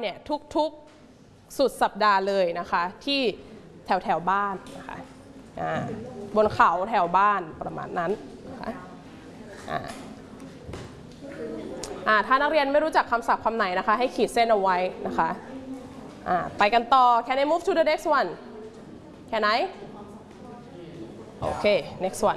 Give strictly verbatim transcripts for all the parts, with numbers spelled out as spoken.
เนี่ยทุกๆสุดสัปดาห์เลยนะคะที่แถวแถวบ้านนะคะบนเขาแถวบ้านประมาณนั้นนะคะถ้านักเรียนไม่รู้จักคำศัพท์คำไหนนะคะให้ขีดเส้นเอาไว้นะคะไปกันต่อ Can I move to the next one Can I Okay next one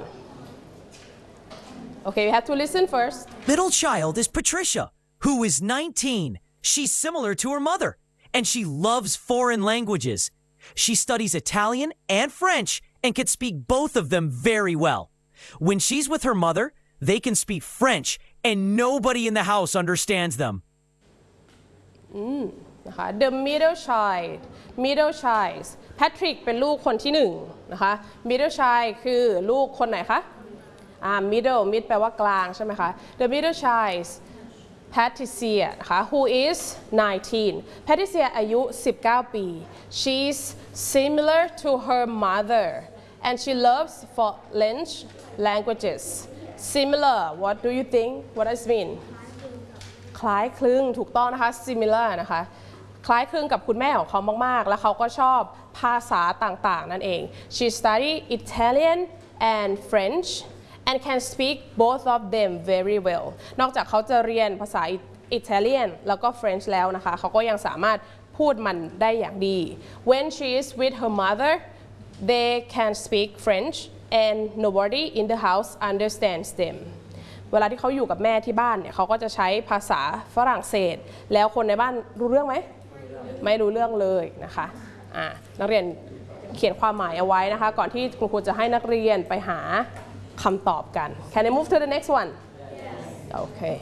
Okay we have to listen first Middle child is Patricia who is nineteen She's similar to her mother and she loves foreign languages She studies Italian and French and can speak both of them very well When she's with her mother they can speak French and nobody in the house understands them อืมนะคะ The middle child middle child Patrick เป็นลูกคนที่หนึ่งนะคะ middle child คือลูกคนไหนคะอ่า middle mid แปลว่ากลางใช่ไหมคะ The middle child Patricia นะคะ who is nineteen Patricia อายุสิบเก้าปี She's similar to her mother and she loves foreign languages Similar what do you think what does it mean คล้ายคลึงถูกต้องนะคะ similar นะคะคล้ายคลึงกับคุณแม่ของเขามากๆแล้วเขาก็ชอบภาษาต่างๆนั่นเอง She studied Italian and French and can speak both of them very well นอกจากเขาจะเรียนภาษาอิตาเลียนแล้วก็ French แล้วนะคะเขาก็ยังสามารถพูดมันได้อย่างดี When she is with her mother they can speak French and nobody in the house understands them เวลาที่เขาอยู่กับแม่ที่บ้านเนี่ยเขาก็จะใช้ภาษาฝรั่งเศสแล้วคนในบ้านรู้เรื่องไหมไม่รู้เรื่องเลยนะคะอ่านักเรียนเขียนความหมายเอาไว้นะคะก่อนที่คุณครูจะให้นักเรียนไปหาคำตอบกัน Can I move to the next one Okay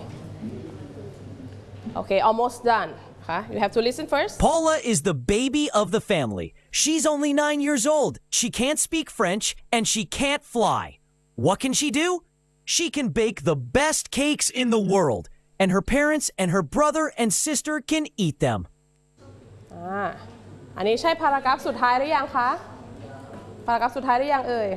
Okay almost done You have to listen first. Paula is the baby of the family. She's only nine years old. She can't speak French and she can't fly. What can she do? She can bake the best cakes in the world. And her parents and her brother and sister can eat them. อ่าอันนี้ใช่พารากราฟสุดท้ายหรือยังคะพารากราฟสุดท้ายหรือยังเอ่ย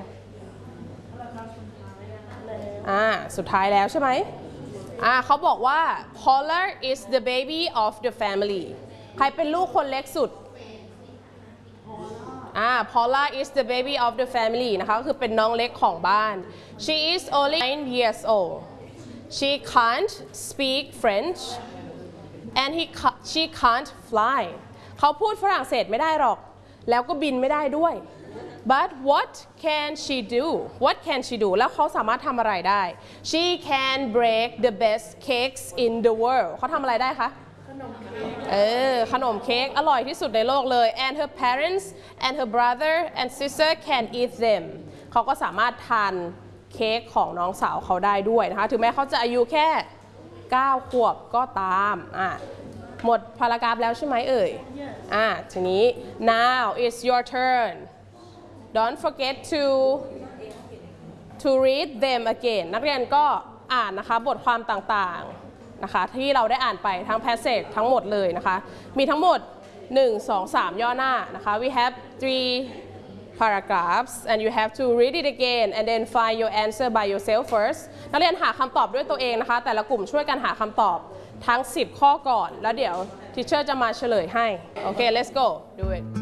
อ่าสุดท้ายแล้วใช่ไหมอ่าเขาบอกว่า Paula is the baby of the family ใครเป็นลูกคนเล็กสุดอ่า Paula is the baby of the family นะคะก็คือเป็นน้องเล็กของบ้าน She is only nine years old She can't speak French and he she can't fly เขาพูดฝรั่งเศสไม่ได้หรอกแล้วก็บินไม่ได้ด้วย But what can she do? What can she do? แล้วเขาสามารถทำอะไรได้ She can bake the best cakes in the world เขาทำอะไรได้คะเออขนมเค้กอร่อยที่สุดในโลกเลย And her parents and her brother and sister can eat them เขาก็สามารถทานเค้กของน้องสาวเขาได้ด้วยนะคะถึงแม้เขาจะอายุแค่เก้าขวบก็ตามอ่ะหมดพารากราฟแล้วใช่ไหมเอ่ยอ่ะทีนี้ now it's your turn Don't forget to to read them again นักเรียนก็อ่านนะคะบทความต่างๆนะคะที่เราได้อ่านไปทั้ง passage ทั้งหมดเลยนะคะมีทั้งหมดหนึ่ง สอง สามย่อหน้านะคะ we have three paragraphs and you have to read it again and then find your answer by yourself first นักเรียนหาคำตอบด้วยตัวเองนะคะแต่ละกลุ่มช่วยกันหาคำตอบทั้งสิบข้อก่อนแล้วเดี๋ยว teacher จะมาเฉลยให้โอเค let's go do it